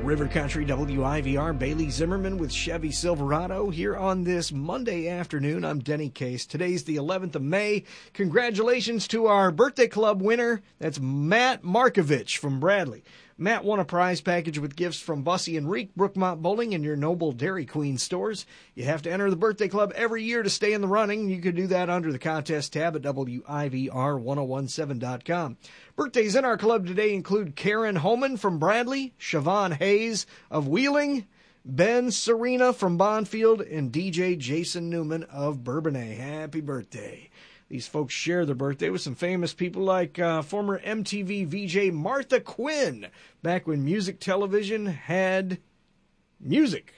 River Country, WIVR. Bailey Zimmerman with Chevy Silverado here on this Monday afternoon. I'm Denny Case. Today's the 11th of May. Congratulations to our birthday club winner. That's Matt Markovich from Bradley. Matt won a prize package with gifts from Bussey and Reek, Brookmont Bowling, and your Noble Dairy Queen stores. You have to enter the birthday club every year to stay in the running. You can do that under the contest tab at WIVR1017.com. Birthdays in our club today include Karen Homan from Bradley, Siobhan Hayes of Wheeling, Ben Serena from Bonfield, and DJ Jason Newman of Bourbonnais. Happy birthday. These folks share their birthday with some famous people like former MTV VJ Martha Quinn, back when music television had music.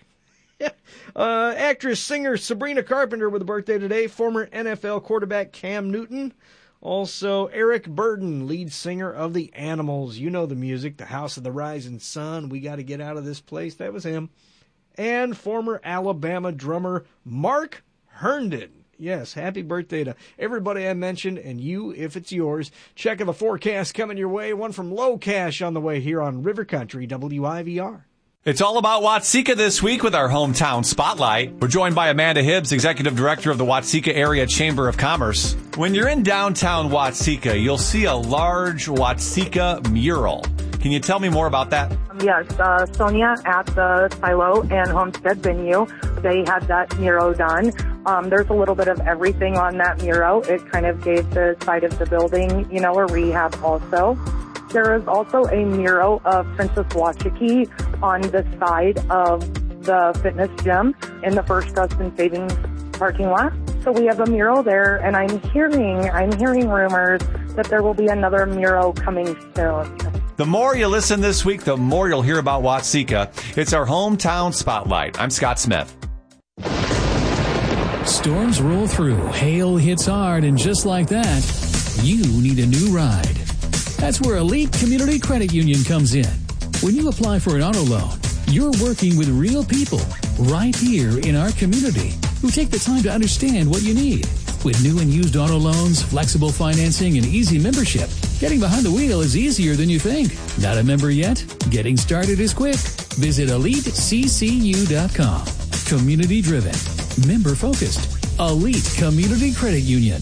Actress, singer Sabrina Carpenter with a birthday today. Former NFL quarterback Cam Newton. Also, Eric Burden, lead singer of the Animals. You know the music, The House of the Rising Sun, We Gotta Get Out of This Place. That was him. And former Alabama drummer Mark Herndon. Yes, happy birthday to everybody I mentioned, and you, if it's yours. Check of the forecast coming your way. One from Low Cash on the way here on River Country, WIVR. It's all about Watseka this week with our Hometown Spotlight. We're joined by Amanda Hibbs, Executive Director of the Watseka Area Chamber of Commerce. When you're in downtown Watseka, you'll see a large Watseka mural. Can you tell me more about that? Yes, Sonia at the Silo and Homestead venue, they had that mural done. There's a little bit of everything on that mural. It kind of gave the side of the building, a rehab also. There is also a mural of Princess Wachiki on the side of the fitness gym in the First Trust and Savings parking lot. So we have a mural there, and I'm hearing rumors that there will be another mural coming soon. The more you listen this week, the more you'll hear about Watseka. It's our Hometown Spotlight. I'm Scott Smith. Storms roll through, hail hits hard, and just like that, you need a new ride. That's where Elite Community Credit Union comes in. When you apply for an auto loan, you're working with real people right here in our community who take the time to understand what you need. With new and used auto loans, flexible financing, and easy membership, getting behind the wheel is easier than you think. Not a member yet? Getting started is quick. Visit EliteCCU.com. Community driven. Member focused. Elite Community Credit Union.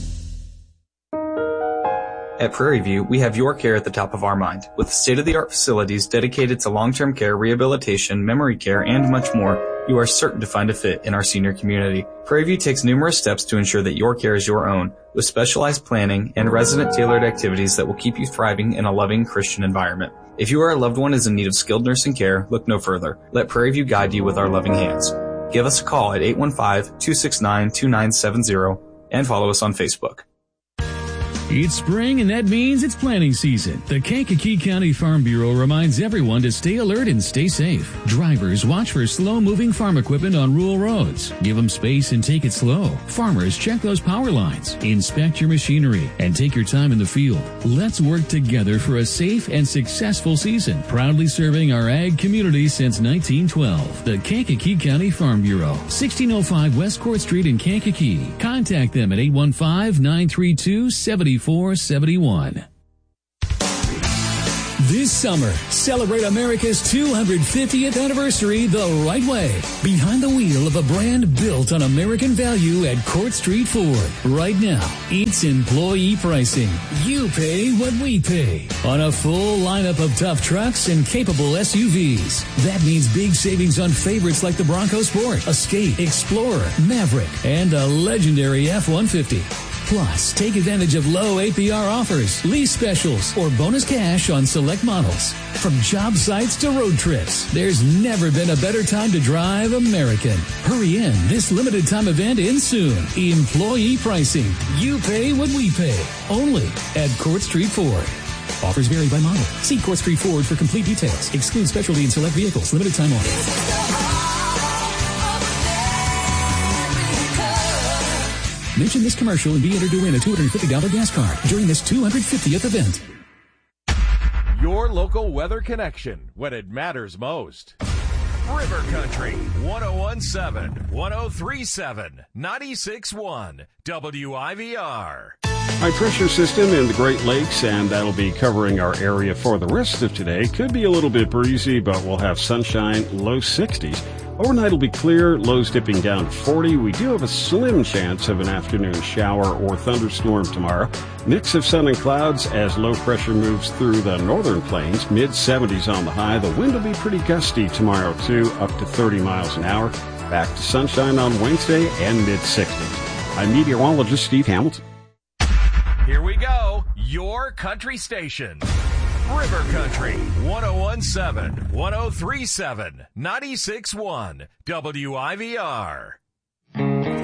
At Prairie View, we have your care at the top of our mind. With state-of-the-art facilities dedicated to long-term care, rehabilitation, memory care, and much more, you are certain to find a fit in our senior community. Prairie View takes numerous steps to ensure that your care is your own, with specialized planning and resident-tailored activities that will keep you thriving in a loving Christian environment. If you or a loved one is in need of skilled nursing care, look no further. Let Prairie View guide you with our loving hands. Give us a call at 815-269-2970 and follow us on Facebook. It's spring, and that means it's planting season. The Kankakee County Farm Bureau reminds everyone to stay alert and stay safe. Drivers, watch for slow-moving farm equipment on rural roads. Give them space and take it slow. Farmers, check those power lines. Inspect your machinery and take your time in the field. Let's work together for a safe and successful season. Proudly serving our ag community since 1912. The Kankakee County Farm Bureau, 1605 West Court Street in Kankakee. Contact them at 815-932-7471. This summer, celebrate America's 250th anniversary the right way. Behind the wheel of a brand built on American value at Court Street Ford. Right now, it's employee pricing. You pay what we pay. On a full lineup of tough trucks and capable SUVs. That means big savings on favorites like the Bronco Sport, Escape, Explorer, Maverick, and a legendary F-150. Plus, take advantage of low APR offers, lease specials, or bonus cash on select models. From job sites to road trips, there's never been a better time to drive American. Hurry in. This limited time event ends soon. Employee pricing. You pay what we pay. Only at Court Street Ford. Offers vary by model. See Court Street Ford for complete details. Exclude specialty and select vehicles. Limited time offer. Mention this commercial and be entered to win a $250 gas card during this 250th event. Your local weather connection when it matters most. River Country, 1017, 1037, 96.1, WIVR. High pressure system in the Great Lakes, and that'll be covering our area for the rest of today. Could be a little bit breezy, but we'll have sunshine, low 60s. Overnight will be clear, lows dipping down to 40. We do have a slim chance of an afternoon shower or thunderstorm tomorrow. Mix of sun and clouds as low pressure moves through the northern plains. Mid-70s on the high. The wind will be pretty gusty tomorrow, too, up to 30 miles an hour. Back to sunshine on Wednesday and mid-60s. I'm meteorologist Steve Hamilton. Here we go. Your country station. River Country, 1017, 1037, 96.1, WIVR.